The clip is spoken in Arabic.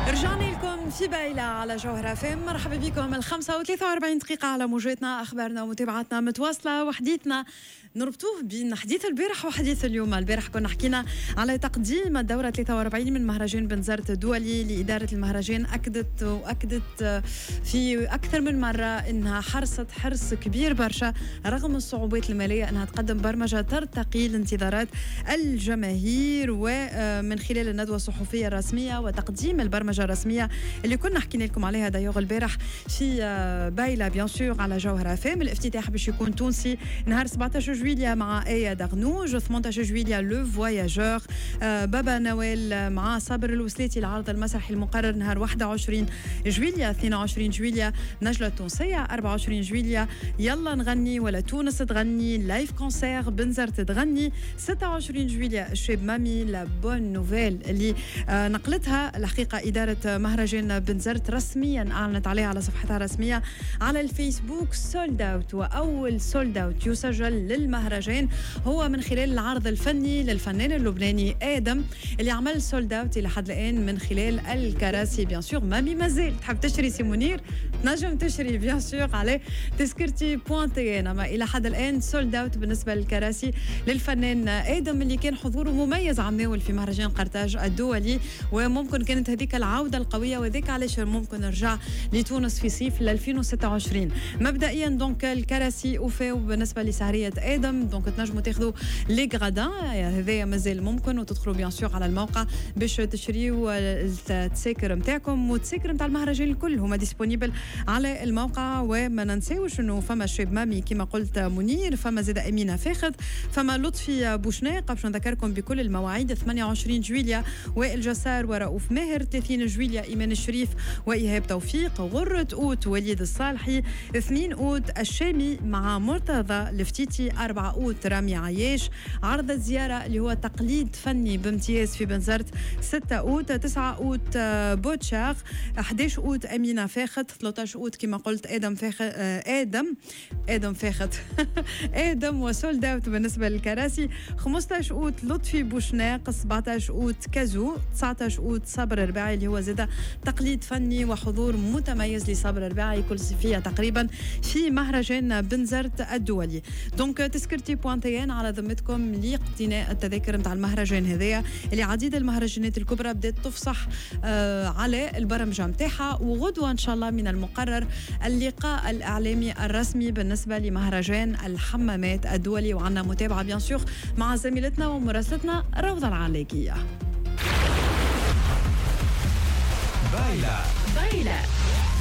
رجعنا لكم في بايلة على جوهرة فم. مرحبا بكم 5:43 على موجاتنا. أخبارنا ومتابعاتنا متواصلة، وحديثنا نربطوه بين حديث البارح وحديث اليوم. البارح كنا حكينا على تقديم الدورة 43 من مهرجان بنزرت الدولي لإدارة المهرجان. أكدت في أكثر من مرة أنها حرصت حرص كبير برشا رغم الصعوبات المالية أنها تقدم برمجة ترتقي لانتظارات الجماهير، ومن خلال الندوة الصحفية الرسمية وتقديم البرمجة الرسمية اللي كنا حكينا لكم عليها دايوغ البارح في بايلة بيان سور على جوهرة فام. الافتتاح باش يكون تونسي نهار 17 جويليا مع آية دغنوج، 18 جويليا لو فواياجور بابا نويل مع صابر الوسليتي. العرض المسرحي المقرر نهار 21 جويليا، 22 جويليا نجلة التونسية، 24 جويليا يلا نغني ولا تونس تغني لايف كونسير بنزرت تغني، 26 جويليا الشاب مامي لا بون نوفيل اللي نقلتها الحقيقة إدارة مهرجان بنزرت رسميا، أعلنت عليها على صفحتها الرسمية على الفيسبوك سولد اوت. وأول سولد اوت يسجل للمهرجان هو من خلال العرض الفني للفنان اللبناني آدم اللي عمل سولد اوت إلى حد الآن من خلال الكراسي. بيان سور مامي مازال تحب تشتري سي منير تنجم تشتري بيان سور على تذكرتي بوانتي، انما إلى حد الآن سولد اوت بالنسبة للكراسي للفنان آدم اللي كان حضوره مميز عماول في مهرجان قرطاج الدولي. وممكن كانت هذيك العودة القوية، وذيك علاش ممكن نرجع لتونس في صيف 2026. مبدئيا دونك الكراسي وفاو بالنسبة لسهرية آدم، دونك تنجموا تاخذوا لي غرادان هذايا مازال ممكن، وتدخلوا بيان سور على الموقع باش تشريوا التذاكر نتاعكم. والتذاكر نتاع المهرجان الكل هما ديسپونيبل على الموقع. وما ننساوش انه فما الشاب مامي كما قلت منير، فما زاد امينه فاخذ، فما لطفي بوشناق. باش نذكركم بكل المواعيد: 28 جويليا وائل جسار ورؤوف ماهر، 30 جويليا ايمان الشريف وايهاب توفيق، غرة اوت وليد الصالحي، 2 اوت الشامي مع مرتضى الفتيتي، 4 اوت رامي عياش. عرض الزياره اللي هو تقليد فني بامتياز في بنزرت، 6 اوت، 9 اوت بوتشاغ، 11 اوت امينه فاخت، 13 اوت كما قلت ادم فاخت ادم وسولد اوت بالنسبه للكراسي، 15 اوت لطفي بوشناق، 17 اوت كازو، 19 اوت صبر رباعي اللي هو زاد تقليد فني وحضور متميز لصبر رباعي كل صيفيه تقريبا في مهرجان بنزرت الدولي. دونك تذكرتي بوانتيان على ذمتكم لاقتناء التذاكر نتاع المهرجان هذايا اللي عديد المهرجانات الكبرى بدات تفصح على البرمجه نتاعها. وغدوه ان شاء الله من المقرر اللقاء الاعلامي الرسمي بالنسبه لمهرجان الحمامات الدولي، وعندنا متابعه بيان سور مع زميلتنا ومراسلتنا روضه العلاقيه. بايلة